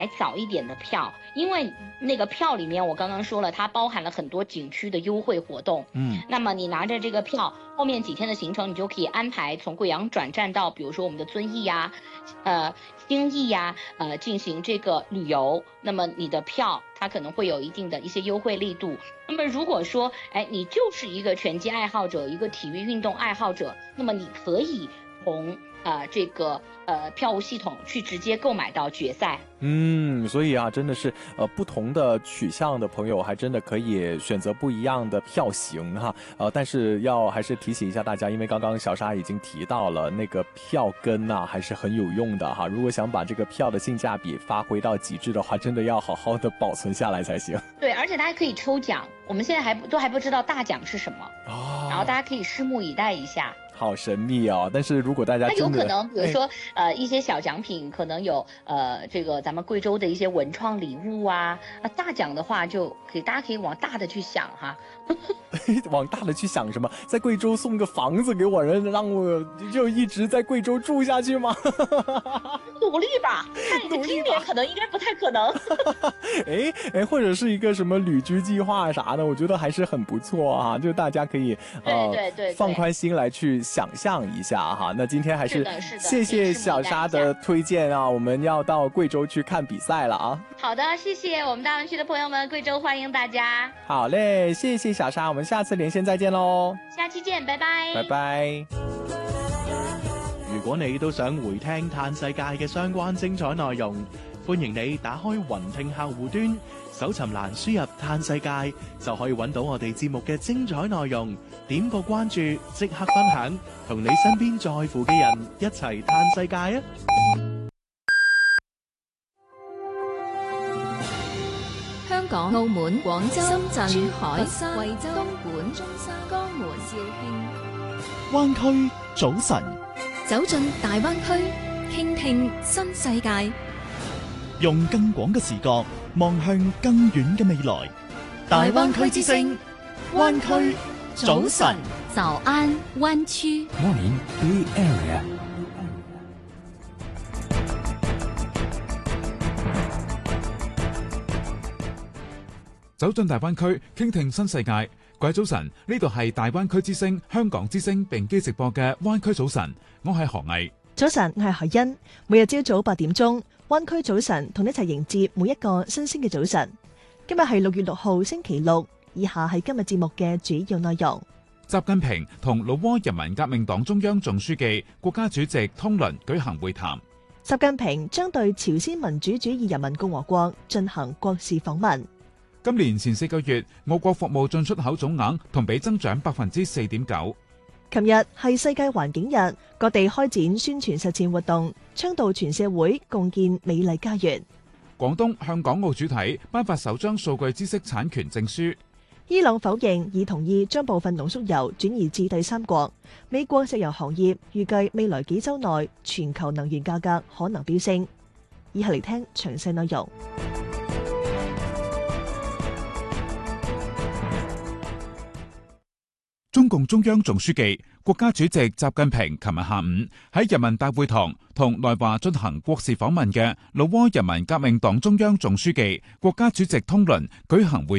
早一点的票，因为那个票里面我刚刚说了，它包含了很多景区的优惠活动。那么你拿着这个票，后面几天的行程你就可以安排从贵阳转站到比如说我们的遵义呀、兴义呀，进行这个旅游。那么你的票它可能会有一定的一些优惠力度。那么如果说你就是一个拳击爱好者，一个体育运动爱好者，那么你可以从这个票务系统去直接购买到决赛。 所以啊，真的是不同的取向的朋友还真的可以选择不一样的票型哈。但是还是提醒一下大家，因为刚刚小沙已经提到了那个票根啊还是很有用的哈。如果想把这个票的性价比发挥到极致的话，真的要好好的保存下来才行。 对，而且大家可以抽奖，我们现在还不知道大奖是什么然后大家可以拭目以待一下。 好神秘哦！但是如果大家它有可能，比如说一些小奖品，可能有这个咱们贵州的一些文创礼物啊。大奖的话，大家可以往大的去想哈。 往大的去想什么？在贵州送个房子给我，让我就一直在贵州住下去吗？ 努力吧，看今年可能应该不太可能。 或者是一个什么旅居计划啥的，我觉得还是很不错啊。就大家可以对放宽心来去想象一下哈。那今天还是谢谢小沙的推荐啊，我们要到贵州去看比赛了啊。 好的，谢谢我们大湾区的朋友们，貴州歡迎大家。 好嘞，謝謝小沙，我們下次連線再見咯。 下期見，拜拜。 拜拜。 如果你都想回聽嘆世界嘅相關精彩內容，歡迎你打開雲聽客戶端，搜尋欄輸入嘆世界，就可以揾到我哋節目嘅精彩內容。點個關注，即刻分享，同你身邊在乎嘅人一齊嘆世界啊！ 香港、澳門、廣州、深圳、珠海、惠州、東莞、中山、江門、肇慶。 灣區早晨， 走進大灣區，傾聽新世界， 用更廣嘅視角望向更遠嘅未來。大灣區之聲，灣區早晨， 早安灣區。 Morning Bay Area。走進大灣區，傾聽新世界。各位早晨，呢度係大灣區之聲、香港之聲並機直播嘅灣區早晨，我係何毅。 早晨，我係何欣。每日朝早8點鐘，灣區早晨同你一齊迎接每一個新鮮嘅早晨。今日係6月6號星期六，以下係今日節目嘅主要內容。 習近平同老撾人民革命黨中央總書記、國家主席通倫舉行會談。 習近平將對朝鮮民主主義人民共和國進行國事訪問。 今年前4個月，我國服務進出口總額同比增長4.9%。 琴日係世界環境日，各地開展宣傳實踐活動，倡導全社會共建美麗家園。 廣東向港澳主體頒發首張數據知識產權證書。 伊朗否認已同意將部分濃縮鈾轉移至第三國。美國石油行業預計未來幾週內全球能源價格可能飆升。以下嚟聽詳細內容。 中共中央總書記、國家主席習近平琴日下午喺人民大會堂同來華進行國事訪問嘅老撾人民革命黨中央總書記、國家主席通倫舉行會談。